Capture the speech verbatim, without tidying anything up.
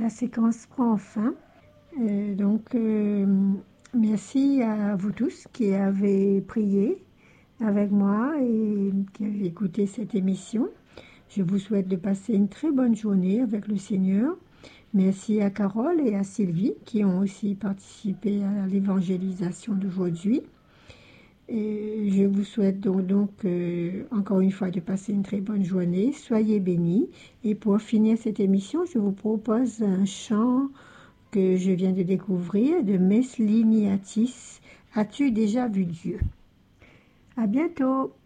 la séquence prend fin. Euh, donc, euh, merci à vous tous qui avez prié avec moi et qui avez écouté cette émission. Je vous souhaite de passer une très bonne journée avec le Seigneur. Merci à Carole et à Sylvie qui ont aussi participé à l'évangélisation d'aujourd'hui. Et je vous souhaite donc, donc euh, encore une fois de passer une très bonne journée. Soyez bénis. Et pour finir cette émission, je vous propose un chant que je viens de découvrir de Messliniatis. As-tu déjà vu Dieu? À bientôt.